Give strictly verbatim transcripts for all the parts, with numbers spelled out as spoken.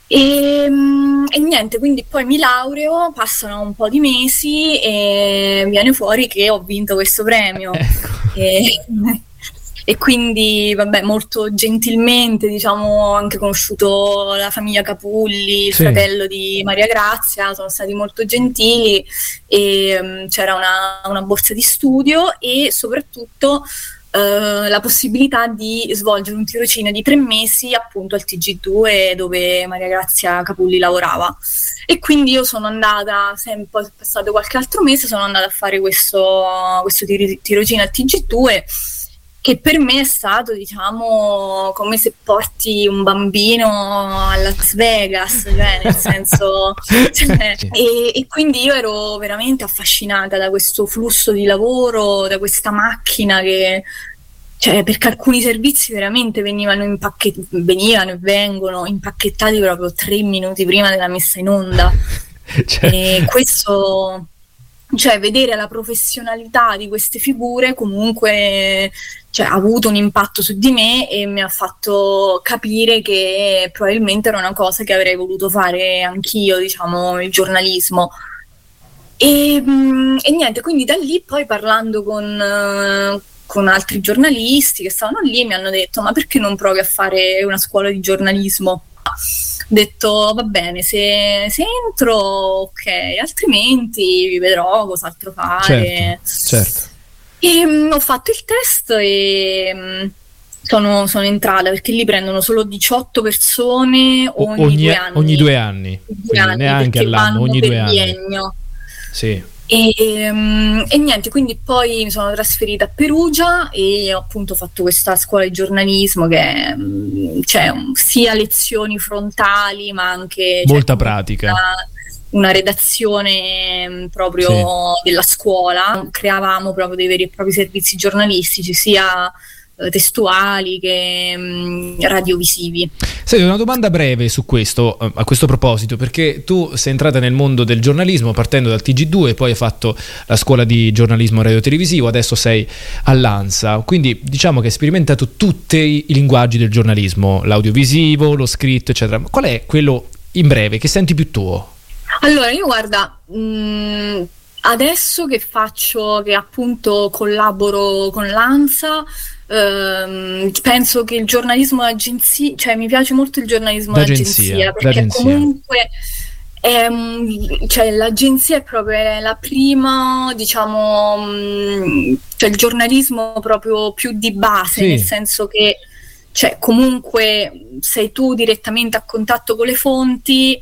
E, e niente, quindi poi mi laureo, passano un po' di mesi e viene fuori che ho vinto questo premio. Ecco. E, e quindi, vabbè, molto gentilmente, diciamo, ho anche conosciuto la famiglia Capulli, il Sì. fratello di Maria Grazia, sono stati molto gentili e um, c'era una, una borsa di studio e soprattutto uh, la possibilità di svolgere un tirocinio di tre mesi appunto al T G due dove Maria Grazia Capulli lavorava. E quindi io sono andata, sempre passato qualche altro mese, sono andata a fare questo, questo tir- tirocinio al T G due, che per me è stato, diciamo, come se porti un bambino a Las Vegas, cioè nel senso, cioè, e, e quindi io ero veramente affascinata da questo flusso di lavoro, da questa macchina che, cioè, perché alcuni servizi veramente venivano impacchettati, venivano e vengono impacchettati proprio tre minuti prima della messa in onda. Cioè. E questo, cioè, vedere la professionalità di queste figure comunque, cioè, ha avuto un impatto su di me e mi ha fatto capire che probabilmente era una cosa che avrei voluto fare anch'io, diciamo, il giornalismo. E, e niente, quindi da lì poi parlando con, con altri giornalisti che stavano lì mi hanno detto: ma perché non provi a fare una scuola di giornalismo? Ho detto va bene, se, se entro ok, altrimenti vedrò cos'altro fare. Certo, certo. E um, ho fatto il test e um, sono, sono entrata, perché lì prendono solo diciotto persone ogni, ogni due anni. Ogni due anni, due anni neanche all'anno, ogni due anni. Biennio. Sì. E, um, e niente, quindi poi mi sono trasferita a Perugia e ho appunto fatto questa scuola di giornalismo che um, c'è un, sia lezioni frontali ma anche molta cioè, pratica. Una, una redazione proprio sì. della scuola, creavamo proprio dei veri e propri servizi giornalistici sia eh, testuali che mh, radiovisivi. Senti, una domanda breve su questo, a questo proposito, perché tu sei entrata nel mondo del giornalismo partendo dal T G due, poi hai fatto la scuola di giornalismo radio-televisivo, adesso sei all'ANSA, quindi diciamo che hai sperimentato tutti i linguaggi del giornalismo, l'audiovisivo, lo scritto, eccetera. Qual è quello, in breve, che senti più tuo? Allora, io guarda, mh, adesso che faccio, che appunto collaboro con l'ANSA, ehm, penso che il giornalismo d'agenzia, cioè mi piace molto il giornalismo d'agenzia, d'agenzia, perché d'agenzia. comunque è, cioè, l'agenzia è proprio la prima, diciamo, mh, cioè il giornalismo proprio più di base, sì. nel senso che cioè, comunque sei tu direttamente a contatto con le fonti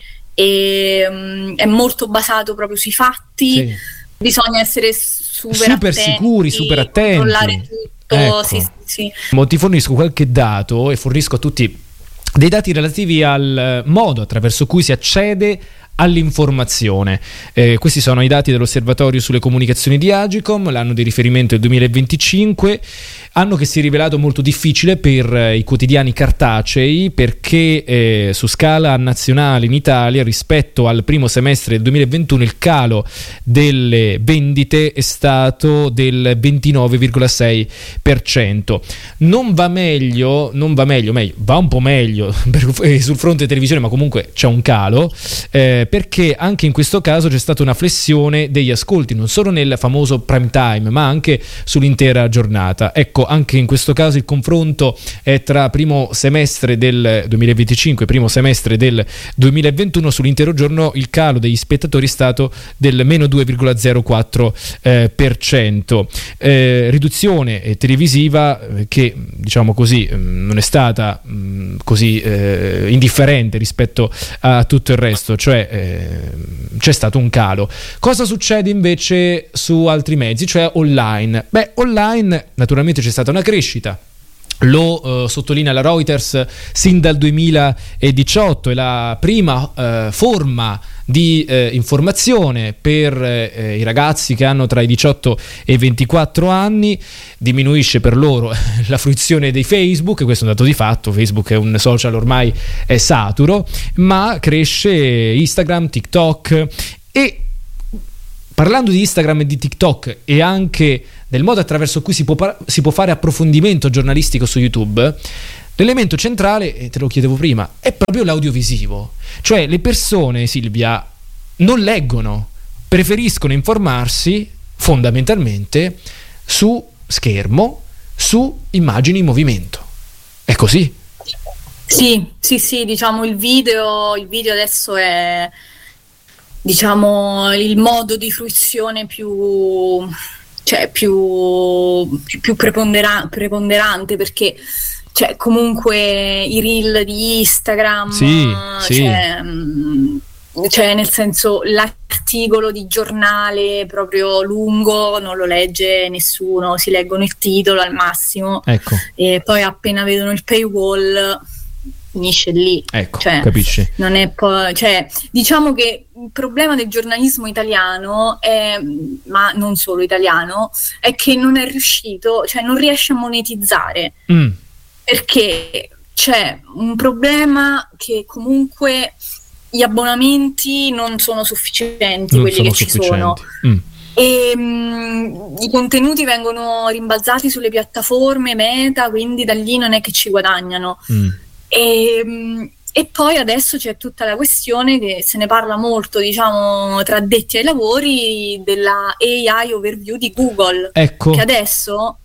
e um, è molto basato proprio sui fatti, sì. Bisogna essere super, super attenti, sicuri, super attenti, controllare tutto, ecco. sì, sì. Mo ti fornisco qualche dato e fornisco a tutti dei dati relativi al modo attraverso cui si accede all'informazione. Eh, questi sono i dati dell'Osservatorio sulle comunicazioni di Agicom, l'anno di riferimento è il duemilaventicinque, anno che si è rivelato molto difficile per eh, i quotidiani cartacei, perché eh, su scala nazionale in Italia rispetto al primo semestre del duemilaventuno il calo delle vendite è stato del ventinove virgola sei per cento. Non va meglio, non va meglio, meglio va un po' meglio per, eh, sul fronte televisione, ma comunque c'è un calo, eh, perché anche in questo caso c'è stata una flessione degli ascolti, non solo nel famoso prime time, ma anche sull'intera giornata. Ecco, anche in questo caso il confronto è tra primo semestre del duemilaventicinque e primo semestre del duemilaventuno. Sull'intero giorno il calo degli spettatori è stato del meno due virgola zero quattro eh, per cento. Eh, riduzione eh, televisiva eh, che, diciamo così, mh, non è stata mh, così eh, indifferente rispetto a tutto il resto, cioè eh, c'è stato un calo. Cosa succede invece su altri mezzi, cioè online? Beh, online naturalmente c'è stata una crescita. Lo eh, sottolinea la Reuters sin dal duemiladiciotto, è la prima eh, forma di eh, informazione per eh, i ragazzi che hanno tra i diciotto e i ventiquattro anni. Diminuisce per loro la fruizione dei Facebook, questo è un dato di fatto, Facebook è un social ormai è saturo, ma cresce Instagram, TikTok. E parlando di Instagram e di TikTok e anche del modo attraverso cui si può, si può fare approfondimento giornalistico su YouTube, L'elemento centrale, e te lo chiedevo prima, è proprio l'audiovisivo. Cioè le persone, Silvia, non leggono, preferiscono informarsi fondamentalmente su schermo, su immagini in movimento. È così? Sì, sì, sì, diciamo il video, il video adesso è, diciamo, il modo di fruizione più, cioè più, più, più prepondera- preponderante, perché cioè, comunque i reel di Instagram, sì, cioè, sì. cioè nel senso l'articolo di giornale proprio lungo non lo legge nessuno, si leggono il titolo al massimo, ecco. E poi appena vedono il paywall finisce lì, ecco, cioè, capisci? Non è poi, cioè, diciamo che il problema del giornalismo italiano è, ma non solo italiano, è che non è riuscito, cioè non riesce a monetizzare, mm. perché c'è un problema che comunque gli abbonamenti non sono sufficienti, non quelli sono che sufficienti. Ci sono. Mm. E mh, i contenuti vengono rimbalzati sulle piattaforme meta, quindi da lì non è che ci guadagnano. Mm. E, e poi adesso c'è tutta la questione che se ne parla molto, diciamo, tra addetti ai lavori, della A I overview di Google, ecco. che adesso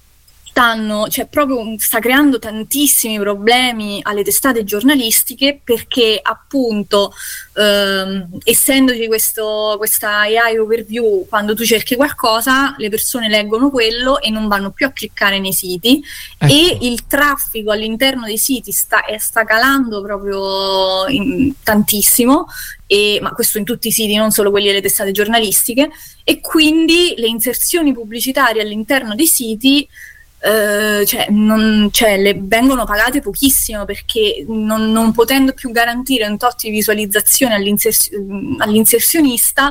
stanno, cioè proprio sta creando tantissimi problemi alle testate giornalistiche, perché appunto ehm, essendoci questo, questa A I overview, quando tu cerchi qualcosa le persone leggono quello e non vanno più a cliccare nei siti, ecco. E il traffico all'interno dei siti sta, sta calando proprio in, tantissimo, e, ma questo in tutti i siti, non solo quelli delle testate giornalistiche, e quindi le inserzioni pubblicitarie all'interno dei siti Uh, cioè, non, cioè le vengono pagate pochissimo, perché non, non potendo più garantire un tot di visualizzazione all'insers- all'inserionista,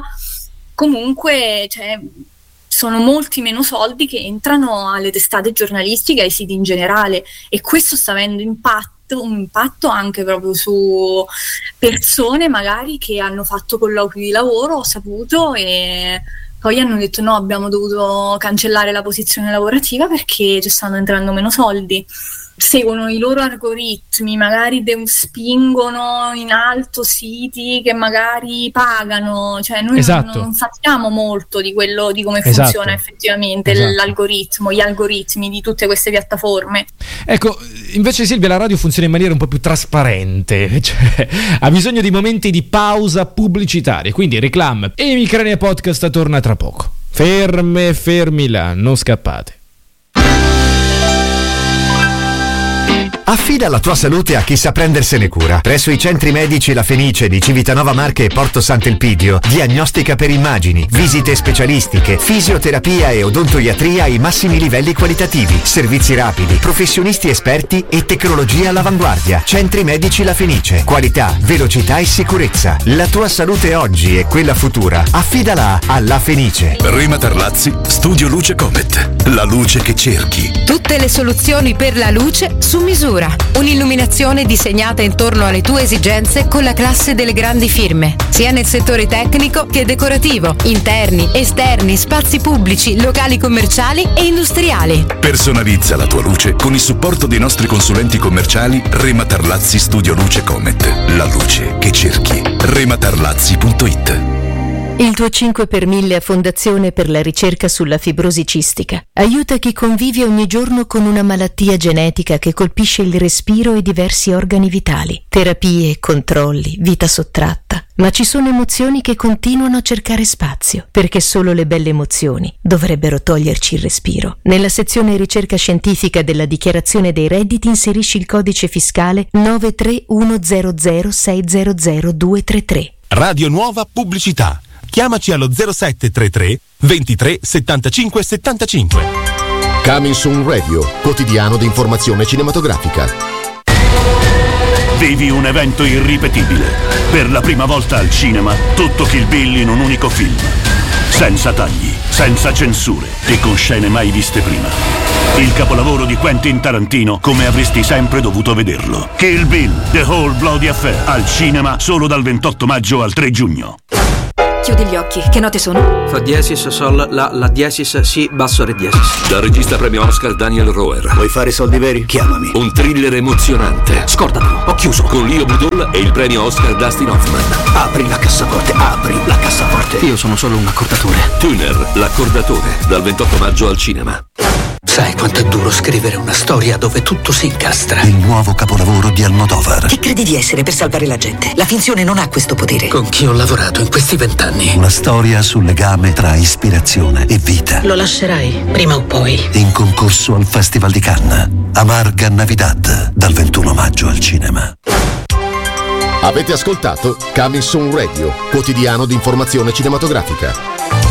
comunque cioè, sono molti meno soldi che entrano alle testate giornalistiche, ai siti in generale, e questo sta avendo impatto un impatto anche proprio su persone magari che hanno fatto colloqui di lavoro, ho saputo, e poi hanno detto no, abbiamo dovuto cancellare la posizione lavorativa perché ci stanno entrando meno soldi. Seguono i loro algoritmi, magari de- spingono in alto siti che magari pagano, cioè noi esatto. non, non sappiamo molto di quello, di come esatto. funziona effettivamente esatto. l'algoritmo, gli algoritmi di tutte queste piattaforme. Ecco, invece Silvia, la radio funziona in maniera un po' più trasparente, cioè ha bisogno di momenti di pausa pubblicitaria, quindi Reclam e Emicrania Podcast torna tra poco. Ferme, fermi là, non scappate. Affida la tua salute a chi sa prendersene cura. Presso i centri medici La Fenice di Civitanova Marche e Porto Sant'Elpidio, diagnostica per immagini, visite specialistiche, fisioterapia e odontoiatria ai massimi livelli qualitativi, servizi rapidi, professionisti esperti e tecnologia all'avanguardia. Centri medici La Fenice. Qualità, velocità e sicurezza. La tua salute oggi e quella futura. Affidala a La Fenice. Rema Tarlazzi, Studio Luce Comet. La luce che cerchi. Tutte le soluzioni per la luce su misura. Un'illuminazione disegnata intorno alle tue esigenze con la classe delle grandi firme, sia nel settore tecnico che decorativo, interni, esterni, spazi pubblici, locali commerciali e industriali. Personalizza la tua luce con il supporto dei nostri consulenti commerciali Rema Tarlazzi Studio Luce Comet. La luce che cerchi. rematarlazzi punto it. Il tuo cinque per mille a Fondazione per la ricerca sulla fibrosi cistica aiuta chi convive ogni giorno con una malattia genetica che colpisce il respiro e diversi organi vitali. Terapie, controlli, vita sottratta. Ma ci sono emozioni che continuano a cercare spazio, perché solo le belle emozioni dovrebbero toglierci il respiro. Nella sezione ricerca scientifica della dichiarazione dei redditi inserisci il codice fiscale nove tre uno zero zero sei zero zero due tre tre. Radio Nuova Pubblicità. Chiamaci allo zero sette tre tre ventitré settantacinque settantacinque. Coming Soon Radio, quotidiano di informazione cinematografica. Vivi un evento irripetibile. Per la prima volta al cinema, tutto Kill Bill in un unico film. Senza tagli, senza censure e con scene mai viste prima. Il capolavoro di Quentin Tarantino come avresti sempre dovuto vederlo. Kill Bill, The Whole Bloody Affair, al cinema solo dal ventotto maggio al tre giugno. Chiudi gli occhi. Che note sono? Fa diesis, sol, la, la diesis, si, basso, re diesis. Dal regista premio Oscar Daniel Roher. Vuoi fare soldi veri? Chiamami. Un thriller emozionante. Scordatelo, ho chiuso. Con Leo Budol e il premio Oscar Dustin Hoffman. Apri la cassaforte, apri la cassaforte. Io sono solo un accordatore. Tuner, l'accordatore. Dal ventotto maggio al cinema. Sai quanto è duro scrivere una storia dove tutto si incastra? Il nuovo capolavoro di Almodovar. Chi credi di essere per salvare la gente? La finzione non ha questo potere. Con chi ho lavorato in questi vent'anni? Una storia sul legame tra ispirazione e vita. Lo lascerai, prima o poi. In concorso al Festival di Cannes. Amarga Navidad, dal ventuno maggio al cinema. Avete ascoltato Coming Soon Radio, quotidiano di informazione cinematografica.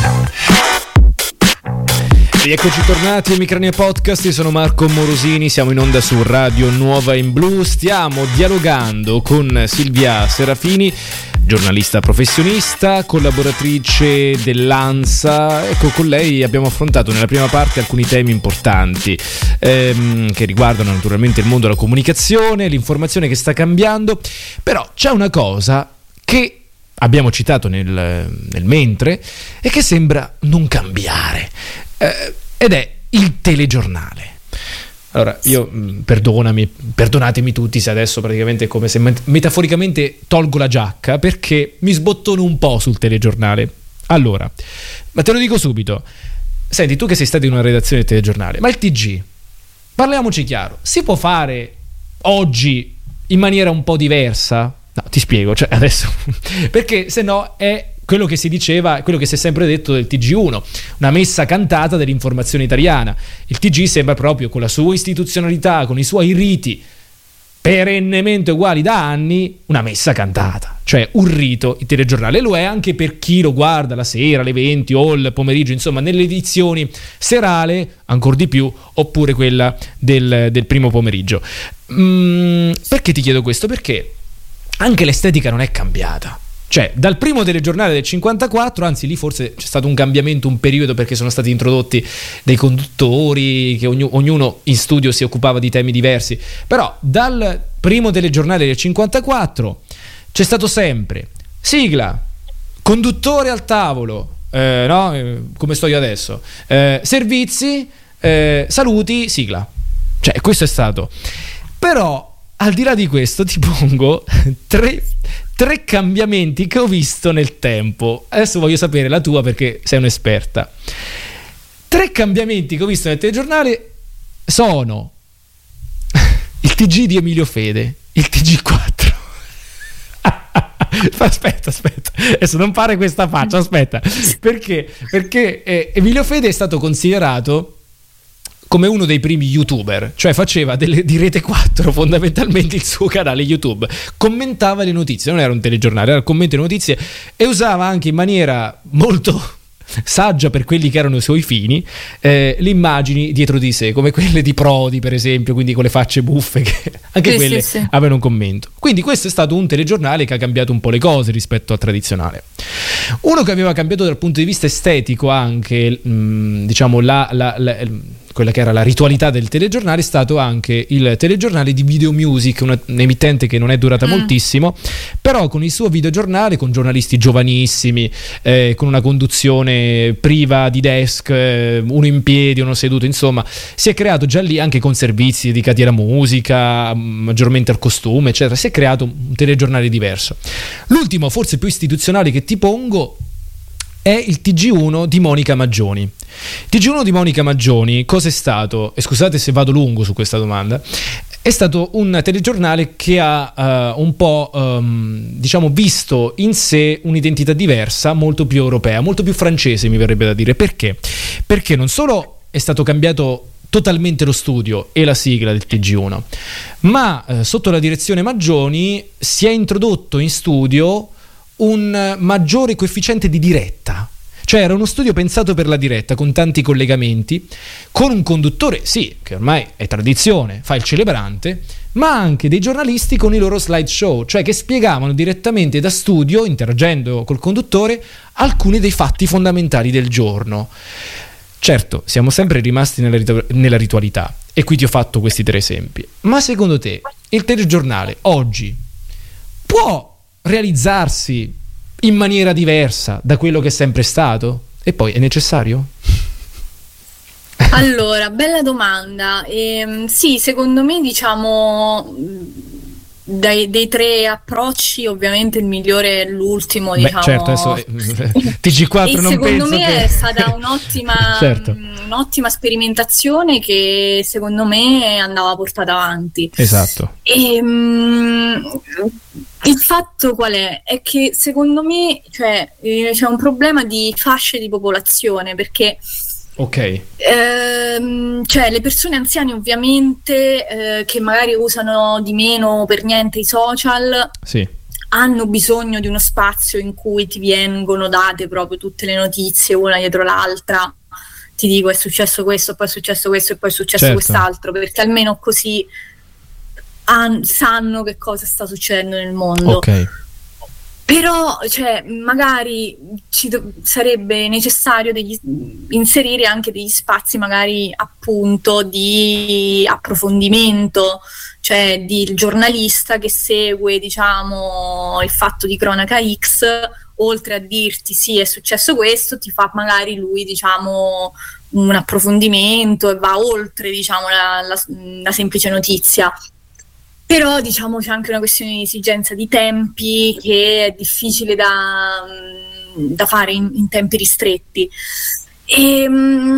E eccoci tornati ai Micrania Podcast, io sono Marco Morosini, siamo in onda su Radio Nuova in Blu, stiamo dialogando con Silvia Serafini, giornalista professionista, collaboratrice dell'ANSA. Ecco, con lei abbiamo affrontato nella prima parte alcuni temi importanti ehm, che riguardano naturalmente il mondo della comunicazione, l'informazione che sta cambiando, però c'è una cosa che abbiamo citato nel, nel mentre e che sembra non cambiare. Eh, ed è il telegiornale. Allora io mh, perdonami, perdonatemi tutti se adesso praticamente è come se met- metaforicamente tolgo la giacca, perché mi sbottono un po' sul telegiornale. Allora, ma te lo dico subito. Senti, tu che sei stato in una redazione del telegiornale, ma il T G, parliamoci chiaro, si può fare oggi in maniera un po' diversa? No, ti spiego, cioè adesso perché se no è quello che si diceva, quello che si è sempre detto del T G uno, una messa cantata dell'informazione italiana. Il T G sembra proprio, con la sua istituzionalità, con i suoi riti perennemente uguali da anni, una messa cantata, cioè un rito. Il telegiornale lo è anche per chi lo guarda la sera, alle venti o il pomeriggio, insomma nelle edizioni serale ancora di più, oppure quella del, del primo pomeriggio. Mm, perché ti chiedo questo? Perché anche l'estetica non è cambiata. Cioè, dal primo telegiornale del cinquantaquattro, anzi lì forse c'è stato un cambiamento, un periodo, perché sono stati introdotti dei conduttori che ognu- ognuno in studio si occupava di temi diversi, però dal primo telegiornale del cinquantaquattro c'è stato sempre sigla, conduttore al tavolo, eh, no? Eh, come sto io adesso, eh, servizi, eh, saluti, sigla. Cioè, questo è stato. Però al di là di questo ti pongo tre, tre cambiamenti che ho visto nel tempo. Adesso voglio sapere la tua, perché sei un'esperta. Tre cambiamenti che ho visto nel telegiornale sono il T G di Emilio Fede, il T G quattro. Aspetta, aspetta, adesso non fare questa faccia, aspetta. Perché? Perché eh, Emilio Fede è stato considerato come uno dei primi youtuber, cioè faceva delle, di Rete quattro fondamentalmente il suo canale YouTube, commentava le notizie, non era un telegiornale, era il commento delle notizie, e usava anche in maniera molto saggia per quelli che erano i suoi fini eh, le immagini dietro di sé, come quelle di Prodi per esempio, quindi con le facce buffe, che anche sì, quelle sì, sì. avevano un commento. Quindi questo è stato un telegiornale che ha cambiato un po' le cose rispetto al tradizionale. Uno che aveva cambiato dal punto di vista estetico anche mh, diciamo la, la, la quella che era la ritualità del telegiornale, è stato anche il telegiornale di Video Music, una, un'emittente che non è durata mm. moltissimo, però con il suo videogiornale, con giornalisti giovanissimi, eh, con una conduzione priva di desk, eh, uno in piedi, uno seduto, insomma, si è creato già lì, anche con servizi dedicati alla musica, maggiormente al costume, eccetera, si è creato un telegiornale diverso. L'ultimo, forse più istituzionale, che ti pongo è il T G uno di Monica Maggioni. Il T G uno di Monica Maggioni cos'è stato? E scusate se vado lungo su questa domanda. È stato un telegiornale che ha uh, un po' um, diciamo visto in sé un'identità diversa, molto più europea, molto più francese, mi verrebbe da dire. Perché? Perché non solo è stato cambiato totalmente lo studio e la sigla del T G uno, ma uh, sotto la direzione Maggioni si è introdotto in studio un maggiore coefficiente di diretta. Cioè era uno studio pensato per la diretta, con tanti collegamenti, con un conduttore, sì, che ormai è tradizione, fa il celebrante, ma anche dei giornalisti con i loro slideshow, cioè che spiegavano direttamente da studio, interagendo col conduttore, alcuni dei fatti fondamentali del giorno. Certo, siamo sempre rimasti nella, ritu- nella ritualità, e qui ti ho fatto questi tre esempi. Ma secondo te il telegiornale oggi può realizzarsi in maniera diversa da quello che è sempre stato? E poi è necessario? Allora, bella domanda. Ehm, sì, secondo me, diciamo, dai, dei tre approcci, ovviamente il migliore è l'ultimo, Beh, diciamo. certo, adesso eh, T G quattro e non secondo penso me che... è stata un'ottima, certo. un'ottima sperimentazione che secondo me andava portata avanti. Esatto. E, um, il fatto qual è? È che secondo me, cioè, eh, c'è un problema di fasce di popolazione, perché ok, ehm, cioè le persone anziane ovviamente eh, che magari usano di meno o per niente i social, sì, hanno bisogno di uno spazio in cui ti vengono date proprio tutte le notizie una dietro l'altra. Ti dico, è successo questo, poi è successo questo e poi è successo certo. quest'altro, perché almeno così han- sanno che cosa sta succedendo nel mondo. ok. Però, cioè, magari ci do- sarebbe necessario degli- inserire anche degli spazi magari appunto di approfondimento, cioè di il giornalista che segue, diciamo, il fatto di cronaca X, oltre a dirti sì è successo questo, ti fa magari lui, diciamo, un approfondimento e va oltre, diciamo, la, la, la semplice notizia. Però, diciamo, c'è anche una questione di esigenza di tempi che è difficile da, da fare in, in tempi ristretti. E,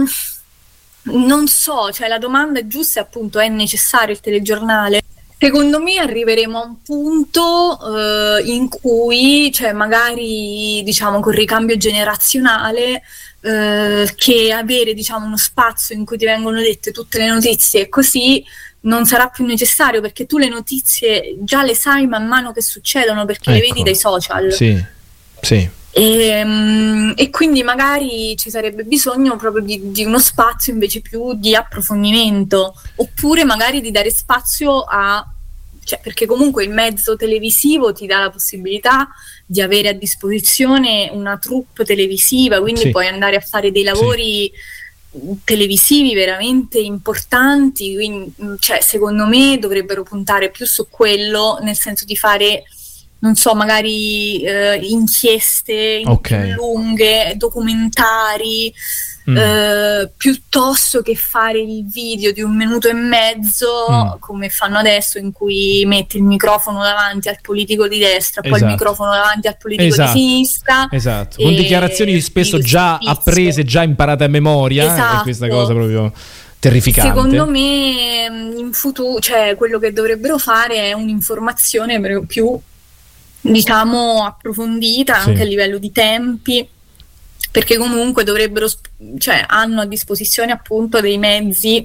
non so, cioè la domanda giusta è appunto: è necessario il telegiornale? Secondo me arriveremo a un punto eh, in cui, cioè magari, diciamo, col ricambio generazionale, eh, che avere, diciamo, uno spazio in cui ti vengono dette tutte le notizie e così non sarà più necessario, perché tu le notizie già le sai man mano che succedono, perché ecco. le vedi dai social. Sì, sì. E, um, e quindi magari ci sarebbe bisogno proprio di, di uno spazio invece più di approfondimento, oppure magari di dare spazio a, cioè, perché comunque il mezzo televisivo ti dà la possibilità di avere a disposizione una troupe televisiva, quindi sì. puoi andare a fare dei lavori sì. televisivi veramente importanti, quindi, cioè, secondo me dovrebbero puntare più su quello, nel senso di fare, non so, magari eh, inchieste okay. lunghe, documentari, mm. eh, piuttosto che fare il video di un minuto e mezzo mm. come fanno adesso, in cui metti il microfono davanti al politico di destra, esatto. poi il microfono davanti al politico esatto. di sinistra, esatto. con dichiarazioni spesso già apprese, già imparate a memoria, esatto. e questa cosa proprio terrificante. Secondo me in futuro, cioè, quello che dovrebbero fare è un'informazione più, diciamo, approfondita, sì. anche a livello di tempi, perché comunque dovrebbero, cioè, hanno a disposizione appunto dei mezzi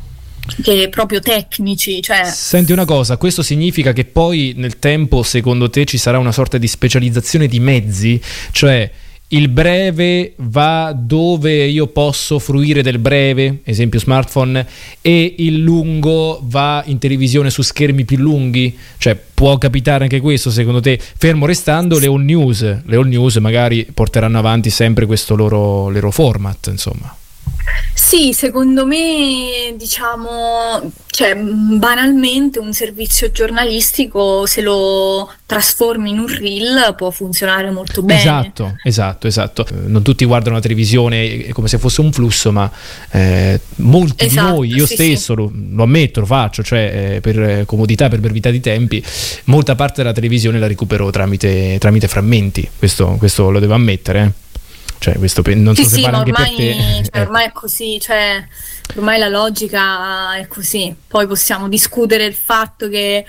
che proprio tecnici, cioè... Senti una cosa, questo significa che poi nel tempo, secondo te, ci sarà una sorta di specializzazione di mezzi? Cioè il breve va dove io posso fruire del breve, esempio smartphone, e il lungo va in televisione su schermi più lunghi? Cioè può capitare anche questo, secondo te? Fermo restando le all news, le all news magari porteranno avanti sempre questo loro, loro format, insomma. Sì, secondo me, diciamo, cioè, banalmente un servizio giornalistico, se lo trasformi in un reel, può funzionare molto bene. Esatto, esatto, esatto. Non tutti guardano la televisione come se fosse un flusso, ma eh, molti esatto, di noi, io sì, stesso sì. Lo, lo ammetto, lo faccio, cioè eh, per comodità, per brevità di tempi, molta parte della televisione la recupero tramite, tramite frammenti, questo, questo lo devo ammettere, eh. Cioè, questo non sì, so se sì, vale anche ormai, per te. Cioè, ormai è così, cioè, ormai la logica è così. Poi possiamo discutere il fatto che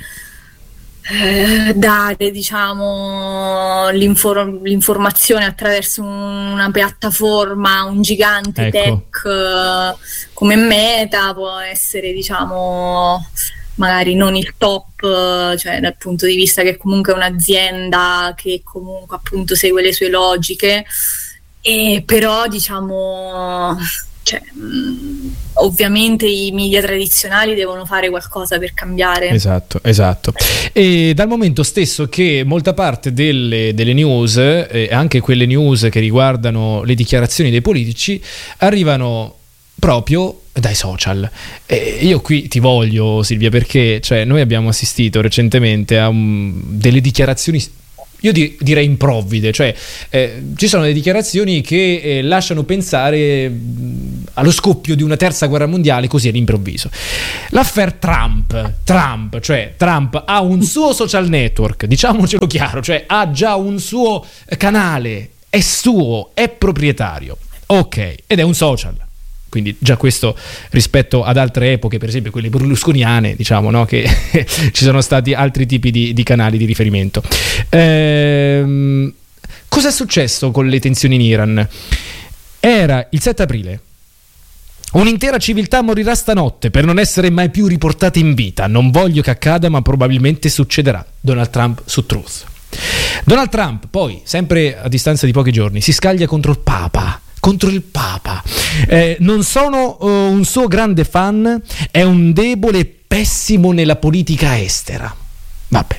eh, dare, diciamo, l'infor- l'informazione attraverso una piattaforma, un gigante ecco. tech eh, come Meta può essere, diciamo, magari non il top, cioè dal punto di vista che comunque è un'azienda che comunque appunto segue le sue logiche. E però, diciamo, cioè, mh, ovviamente i media tradizionali devono fare qualcosa per cambiare. Esatto, esatto. E dal momento stesso che molta parte delle, delle news, eh, anche quelle news che riguardano le dichiarazioni dei politici, arrivano proprio dai social. E io qui ti voglio, Silvia, perché cioè, noi abbiamo assistito recentemente a um, delle dichiarazioni io di, direi improvvide, cioè eh, ci sono delle dichiarazioni che eh, lasciano pensare mh, allo scoppio di una terza guerra mondiale così all'improvviso. L'affaire Trump, Trump, cioè Trump ha un suo social network, diciamocelo chiaro, cioè ha già un suo canale, è suo, è proprietario, ok, ed è un social. Quindi già questo rispetto ad altre epoche, per esempio quelle berlusconiane, diciamo, no? Che ci sono stati altri tipi di, di canali di riferimento. Ehm, cosa è successo con le tensioni in Iran? Era il sette aprile. Un'intera civiltà morirà stanotte per non essere mai più riportata in vita. Non voglio che accada, ma probabilmente succederà. Donald Trump su Truth. Donald Trump, poi, sempre a distanza di pochi giorni, si scaglia contro il Papa. Contro il Papa. Eh, non sono uh, un suo grande fan, è un debole e pessimo nella politica estera. Vabbè.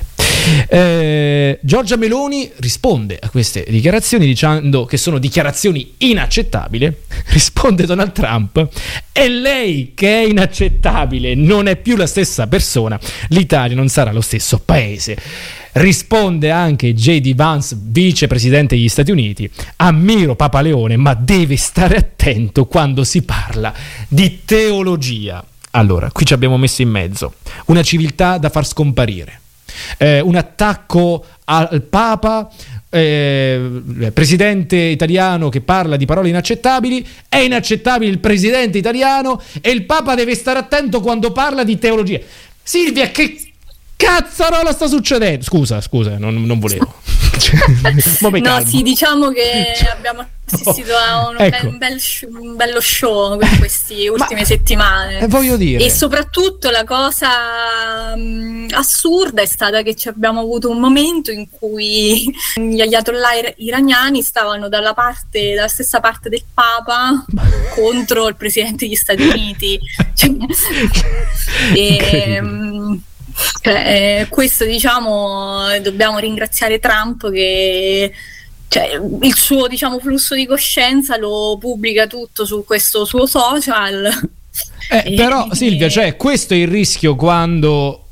Eh, Giorgia Meloni risponde a queste dichiarazioni dicendo che sono dichiarazioni inaccettabili. Risponde Donald Trump: è lei che è inaccettabile, non è più la stessa persona, l'Italia non sarà lo stesso paese. Risponde anche J D Vance, vicepresidente degli Stati Uniti: ammiro Papa Leone, ma deve stare attento quando si parla di teologia. Allora, qui ci abbiamo messo in mezzo una civiltà da far scomparire, eh, un attacco al Papa, eh, presidente italiano che parla di parole inaccettabili, è inaccettabile il presidente italiano e il Papa deve stare attento quando parla di teologia. Silvia, che cazzarola sta succedendo? Scusa, scusa, non, non volevo. No, sì, diciamo che abbiamo assistito a un, ecco. un, bel, un bello show in queste ultime Ma, settimane. Eh, voglio dire. E soprattutto la cosa mh, assurda è stata che ci abbiamo avuto un momento in cui gli ayatollah iraniani stavano dalla parte, dalla stessa parte del Papa contro il presidente degli Stati Uniti. Cioè, e, mh, Cioè, eh, questo diciamo dobbiamo ringraziare Trump che cioè, il suo diciamo flusso di coscienza lo pubblica tutto su questo suo social. Eh, e, però Silvia, cioè, questo è il rischio quando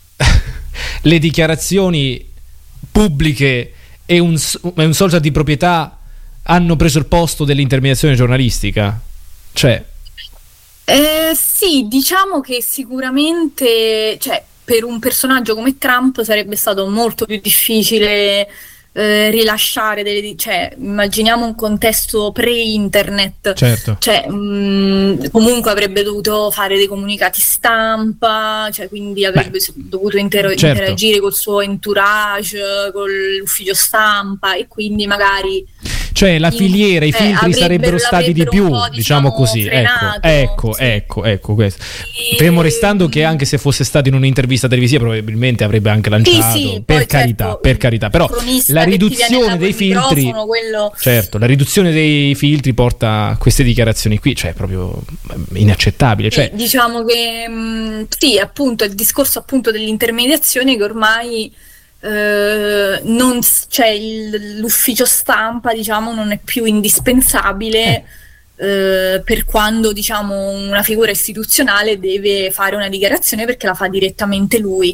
le dichiarazioni pubbliche e un, e un social di proprietà hanno preso il posto dell'intermediazione giornalistica, cioè eh, sì, diciamo che sicuramente, cioè, per un personaggio come Trump sarebbe stato molto più difficile eh, rilasciare delle, cioè immaginiamo un contesto pre-internet, certo. Cioè mh, comunque avrebbe dovuto fare dei comunicati stampa, cioè quindi avrebbe Beh, dovuto intero- certo. interagire col suo entourage, con l'ufficio stampa e quindi magari cioè la filiera, i filtri eh, sarebbero stati di più, diciamo, diciamo così, frenato, ecco, ecco, sì. ecco, ecco questo. E... Fermo restando che anche se fosse stato in un'intervista televisiva probabilmente avrebbe anche lanciato, sì, sì, per carità, certo, per carità, però la riduzione dei filtri, quello... certo, la riduzione dei filtri porta a queste dichiarazioni qui, cioè proprio inaccettabile, cioè... diciamo che mh, sì, appunto il discorso appunto dell'intermediazione che ormai Uh, non cioè il, l'ufficio stampa diciamo non è più indispensabile eh. uh, per quando diciamo una figura istituzionale deve fare una dichiarazione perché la fa direttamente lui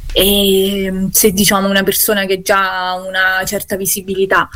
e se diciamo una persona che già ha una certa visibilità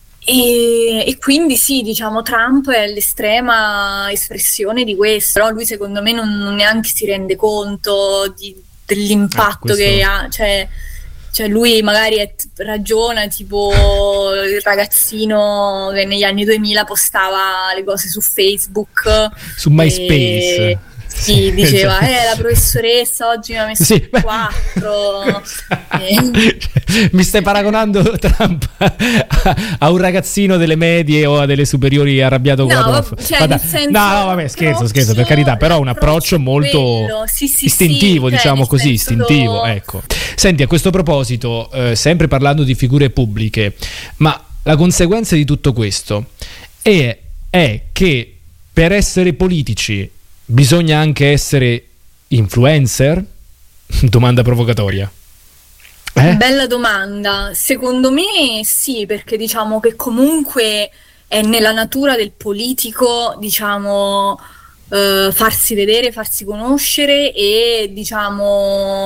e, e quindi sì, diciamo Trump è l'estrema espressione di questo, però lui secondo me non, non neanche si rende conto di, dell'impatto eh, questo... che ha, cioè Cioè lui magari è, ragiona tipo il ragazzino che negli anni duemila postava le cose su Facebook, su MySpace e, sì, diceva eh la professoressa oggi mi ha messo sì. quattro e... Mi stai paragonando Trump a un ragazzino delle medie o a delle superiori arrabbiato con no, la prof? Cioè, nel senso, no, no, vabbè, scherzo, scherzo, per carità, però un approccio molto sì, sì, istintivo, sì, diciamo cioè, così, istintivo, lo... ecco. Senti, a questo proposito, eh, sempre parlando di figure pubbliche, ma la conseguenza di tutto questo è, è che per essere politici bisogna anche essere influencer? Domanda provocatoria. Eh? Bella domanda. Secondo me sì, perché diciamo che comunque è nella natura del politico, diciamo, eh, farsi vedere, farsi conoscere e diciamo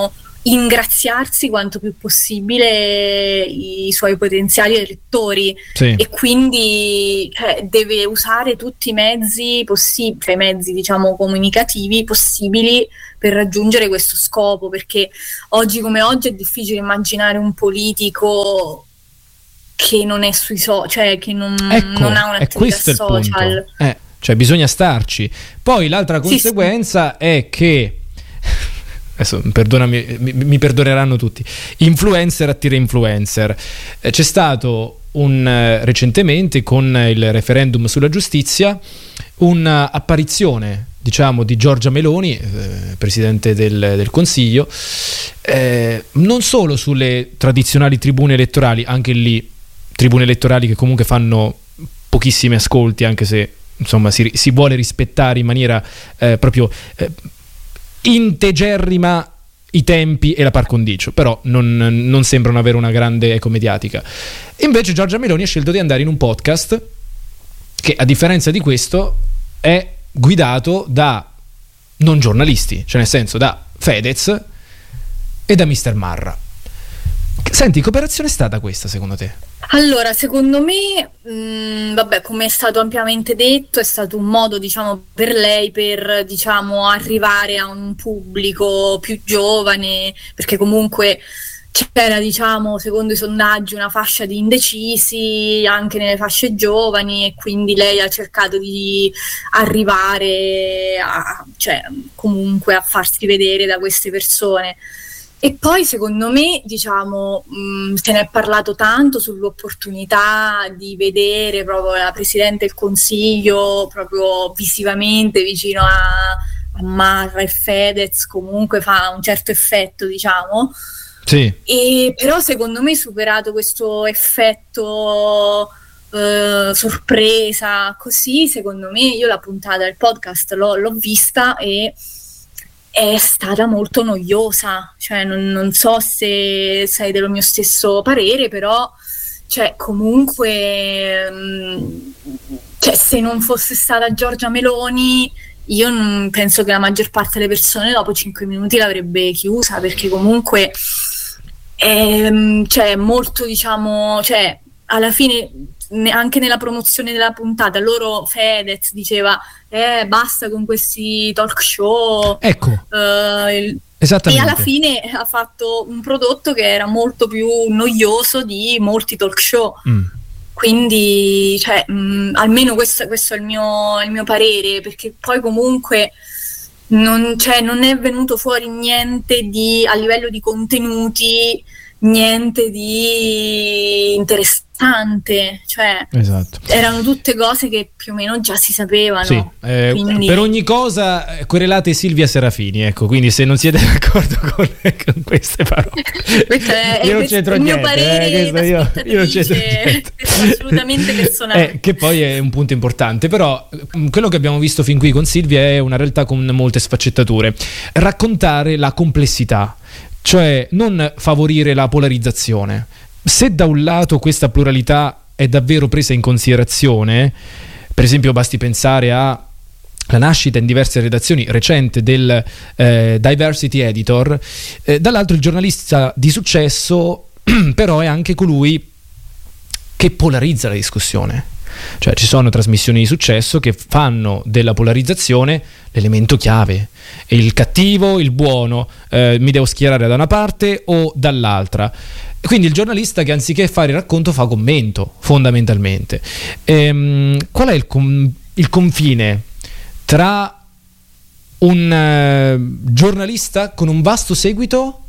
ingraziarsi quanto più possibile i suoi potenziali elettori, sì. e quindi cioè, deve usare tutti i mezzi possibili, cioè i mezzi diciamo comunicativi possibili per raggiungere questo scopo, perché oggi come oggi è difficile immaginare un politico che non è sui social, cioè che non, ecco, non ha un'attività è social. Eh, cioè bisogna starci. Poi l'altra conseguenza sì, sì. è che adesso perdonami, mi, mi perdoneranno tutti, influencer attira influencer. Eh, c'è stato un eh, recentemente con il referendum sulla giustizia un'apparizione diciamo di Giorgia Meloni, eh, presidente del, del Consiglio, eh, non solo sulle tradizionali tribune elettorali, anche lì tribune elettorali che comunque fanno pochissimi ascolti, anche se insomma si, si vuole rispettare in maniera eh, proprio eh, integerrima i tempi e la par condicio, però non, non sembrano avere una grande eco mediatica. Invece Giorgia Meloni ha scelto di andare in un podcast che, a differenza di questo, è guidato da non giornalisti, cioè nel senso da Fedez e da mister Marra. Senti, che operazione è stata questa secondo te? Allora, secondo me, mh, vabbè, come è stato ampiamente detto, è stato un modo, diciamo, per lei per, diciamo, arrivare a un pubblico più giovane, perché comunque c'era, diciamo, secondo i sondaggi, una fascia di indecisi anche nelle fasce giovani, e quindi lei ha cercato di arrivare a, cioè, comunque a farsi vedere da queste persone. E poi secondo me, diciamo, mh, se ne è parlato tanto sull'opportunità di vedere proprio la Presidente del Consiglio proprio visivamente vicino a, a Marra e Fedez, comunque fa un certo effetto, diciamo. Sì. E però secondo me, superato questo effetto eh, sorpresa, così, secondo me, io la puntata del podcast l'ho, l'ho vista e è stata molto noiosa, cioè non, non so se sei dello mio stesso parere, però cioè comunque mh, cioè, se non fosse stata Giorgia Meloni io non penso che la maggior parte delle persone dopo cinque minuti l'avrebbe chiusa, perché comunque è cioè, molto, diciamo, cioè alla fine anche nella promozione della puntata loro, Fedez diceva eh basta con questi talk show, ecco, eh, esattamente. E alla fine ha fatto un prodotto che era molto più noioso di molti talk show. mm. Quindi cioè, mh, almeno questo, questo è il mio, il mio parere, perché poi comunque non, cioè, non è venuto fuori niente di, a livello di contenuti, niente di interessante, cioè esatto. Erano tutte cose che più o meno già si sapevano. Sì, eh, quindi... per ogni cosa querelate Silvia Serafini, ecco, quindi se non siete d'accordo con, con queste parole è, io non è c'entro il niente, mio parere, eh, io, io non c'entro niente, assolutamente personale, eh, che poi è un punto importante. Però quello che abbiamo visto fin qui con Silvia è una realtà con molte sfaccettature, raccontare la complessità, cioè non favorire la polarizzazione. Se da un lato questa pluralità è davvero presa in considerazione, per esempio basti pensare a la nascita in diverse redazioni recente del eh, Diversity Editor, eh, dall'altro il giornalista di successo però è anche colui che polarizza la discussione. Cioè ci sono trasmissioni di successo che fanno della polarizzazione l'elemento chiave, e il cattivo, il buono, eh, mi devo schierare da una parte o dall'altra. Quindi il giornalista che anziché fare racconto fa commento, fondamentalmente. Ehm, qual è il, com- il confine tra un eh, giornalista con un vasto seguito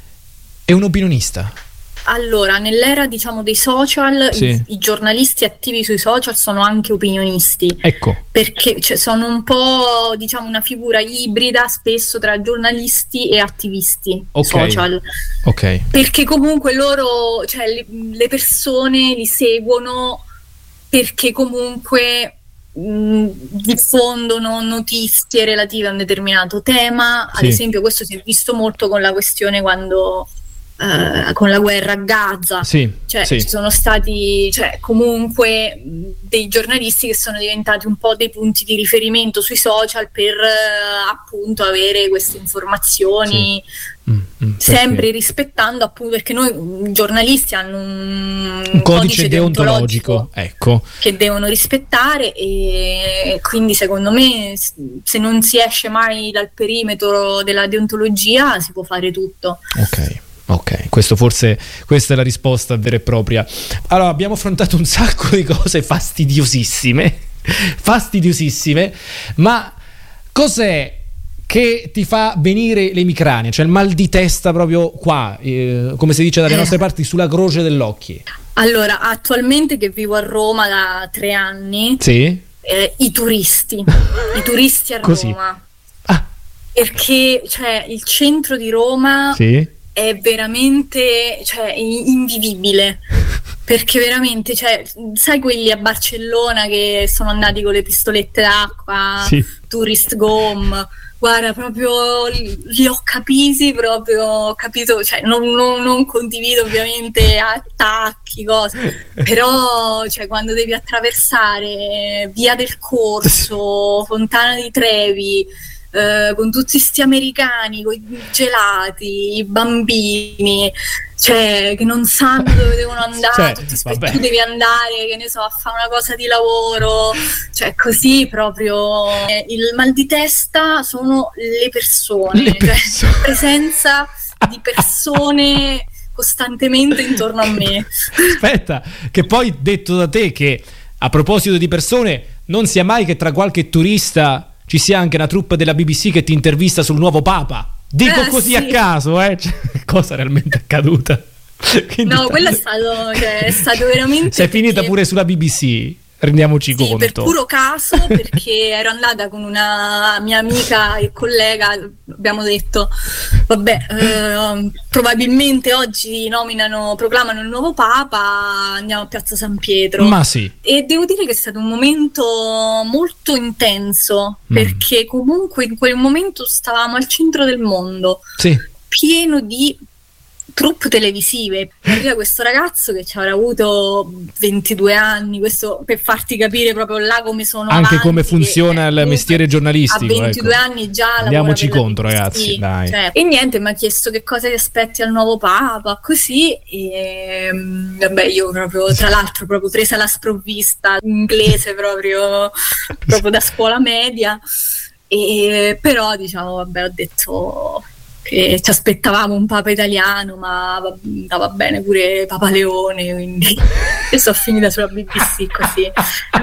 e un opinionista? Allora, nell'era, diciamo, dei social, sì. i, i giornalisti attivi sui social sono anche opinionisti. Ecco. Perché cioè, sono un po', diciamo, una figura ibrida spesso tra giornalisti e attivisti okay. social. Ok. Perché comunque loro, cioè le, le persone li seguono perché comunque mh, diffondono notizie relative a un determinato tema. Ad sì. esempio, questo si è visto molto con la questione quando Uh, con la guerra a Gaza, sì, cioè sì. ci sono stati, cioè comunque dei giornalisti che sono diventati un po' dei punti di riferimento sui social per uh, appunto avere queste informazioni, sì. mm, mm, sempre rispettando, appunto, perché noi giornalisti hanno un, un codice, codice deontologico, deontologico ecco, che devono rispettare, e quindi secondo me se non si esce mai dal perimetro della deontologia si può fare tutto. Ok. Ok, questo forse questa è la risposta vera e propria. Allora, abbiamo affrontato un sacco di cose fastidiosissime, fastidiosissime, ma cos'è che ti fa venire l'emicrania, cioè il mal di testa proprio qua, eh, come si dice dalle nostre parti, sulla croce dell'occhio? Allora, attualmente che vivo a Roma da tre anni, sì? eh, i turisti, i turisti a Così. Roma, ah. perché cioè il centro di Roma... Sì? È veramente, cioè, invivibile, perché veramente, cioè, sai quelli a Barcellona che sono andati con le pistolette d'acqua, sì. Tourist Gom, guarda, proprio li ho capiti, proprio ho capito, cioè non, non, non condivido ovviamente attacchi, cose, però cioè, quando devi attraversare Via del Corso, Fontana di Trevi, Uh, con tutti sti americani, con i gelati, i bambini, cioè che non sanno dove devono andare, cioè, tutti, tu devi andare, che ne so, a fare una cosa di lavoro, cioè così proprio. Eh, il mal di testa sono le persone, le persone. Cioè, presenza di persone costantemente intorno a me. Aspetta, che poi detto da te che a proposito di persone non sia mai che tra qualche turista ci sia anche una troupe della B B C che ti intervista sul nuovo Papa. Dico eh, così sì. a caso, eh? Cioè, cosa realmente accaduta? Quindi no, quello è stato, cioè, è stato veramente... Sei finita perché... pure sulla B B C, rendiamoci sì, conto. Per puro caso, perché ero andata con una mia amica e collega, abbiamo detto, vabbè, eh, probabilmente oggi nominano, proclamano il nuovo Papa, andiamo a Piazza San Pietro. Ma sì. E devo dire che è stato un momento molto intenso, mm. perché comunque in quel momento stavamo al centro del mondo, sì. pieno di troupe televisive. Arriva questo ragazzo che ci avrà avuto ventidue anni, questo per farti capire proprio là come sono anche avanti, come funziona il mestiere giornalistico. A ventidue ecco. anni già andiamoci contro, B B C, ragazzi, dai. Cioè, e niente, mi ha chiesto che cosa ti aspetti al nuovo Papa, così, e vabbè, io proprio, tra l'altro, proprio presa la sprovvista, inglese proprio, proprio da scuola media, e però diciamo, vabbè, ho detto che ci aspettavamo un Papa italiano, ma andava bene pure Papa Leone, quindi e sono finita sulla B B C così.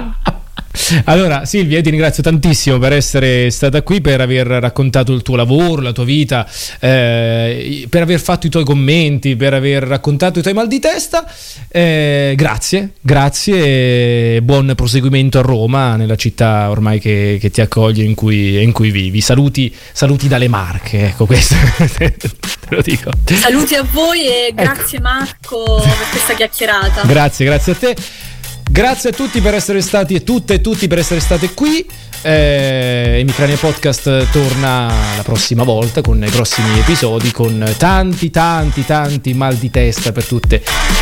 Allora Silvia, io ti ringrazio tantissimo per essere stata qui, per aver raccontato il tuo lavoro, la tua vita, eh, per aver fatto i tuoi commenti, per aver raccontato i tuoi mal di testa. Eh, grazie, grazie e buon proseguimento a Roma, nella città ormai che, che ti accoglie, in cui, in cui vivi. Saluti, saluti dalle Marche, ecco, questo te lo dico. Saluti a voi e grazie, ecco. Marco, per questa chiacchierata. Grazie, grazie a te. Grazie a tutti per essere stati e tutte e tutti per essere state qui. eh, Emicrania Podcast torna la prossima volta con i prossimi episodi, con tanti tanti tanti mal di testa per tutte